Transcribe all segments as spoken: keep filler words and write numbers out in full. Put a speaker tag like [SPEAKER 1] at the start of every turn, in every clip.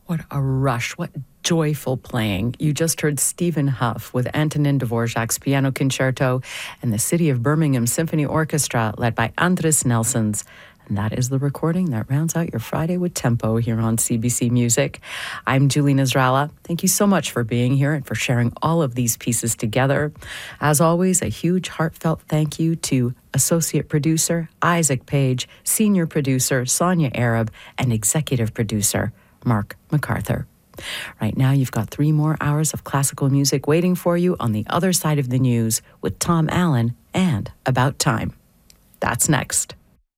[SPEAKER 1] What a rush. What joyful playing. You just heard Stephen Huff with Antonin Dvorak's Piano Concerto and the City of Birmingham Symphony Orchestra led by Andris Nelsons. And that is the recording that rounds out your Friday with Tempo here on C B C Music. I'm Julie Nasrallah. Thank you so much for being here and for sharing all of these pieces together. As always, a huge heartfelt thank you to Associate Producer Isaac Page, Senior Producer Sonia Arab, and Executive Producer Mark MacArthur. Right now, you've got three more hours of classical music waiting for you on the other side of the news with Tom Allen and About Time. That's next.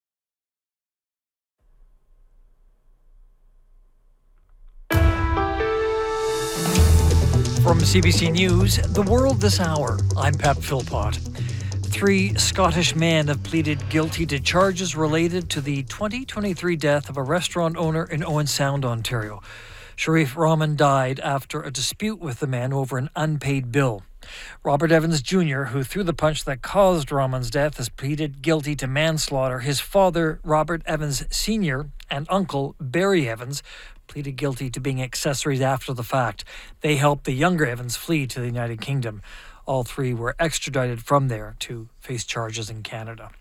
[SPEAKER 2] From C B C News, The World This Hour, I'm Pep Philpott. Three Scottish men have pleaded guilty to charges related to the twenty twenty-three death of a restaurant owner in Owen Sound, Ontario. Sharif Rahman died after a dispute with the men over an unpaid bill. Robert Evans Junior, who threw the punch that caused Rahman's death, has pleaded guilty to manslaughter. His father, Robert Evans Senior, and uncle, Barry Evans, pleaded guilty to being accessories after the fact. They helped the younger Evans flee to the United Kingdom. All three were extradited from there to face charges in Canada.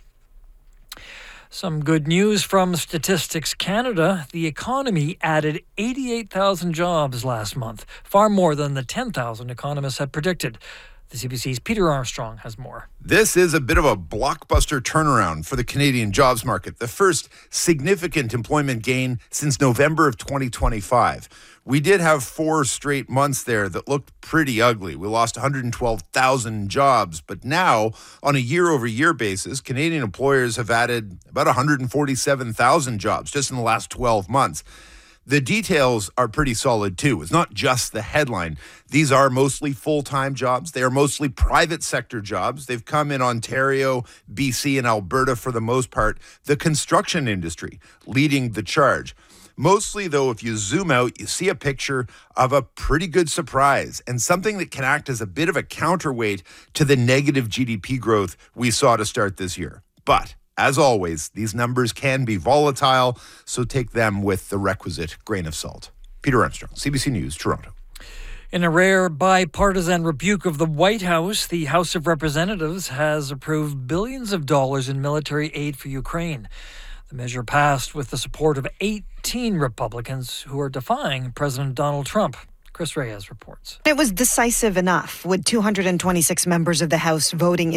[SPEAKER 2] Some good news from Statistics Canada. The economy added eighty-eight thousand jobs last month, far more than the ten thousand economists had predicted. The C B C's Peter Armstrong has more.
[SPEAKER 3] This is a bit of a blockbuster turnaround for the Canadian jobs market, the first significant employment gain since November of twenty twenty-five. We did have four straight months there that looked pretty ugly. We lost one hundred twelve thousand jobs, but now, on a year-over-year basis, Canadian employers have added about one hundred forty-seven thousand jobs just in the last twelve months. The details are pretty solid, too. It's not just the headline. These are mostly full-time jobs. They are mostly private sector jobs. They've come in Ontario, B C, and Alberta for the most part. The construction industry leading the charge. Mostly, though, if you zoom out, you see a picture of a pretty good surprise and something that can act as a bit of a counterweight to the negative G D P growth we saw to start this year. But as always, these numbers can be volatile, so take them with the requisite grain of salt. Peter Armstrong, C B C News, Toronto.
[SPEAKER 2] In a rare bipartisan rebuke of the White House, the House of Representatives has approved billions of dollars in military aid for Ukraine. The measure passed with the support of eighteen Republicans who are defying President Donald Trump. Chris Reyes reports.
[SPEAKER 4] It was decisive enough, with two hundred twenty-six members of the House voting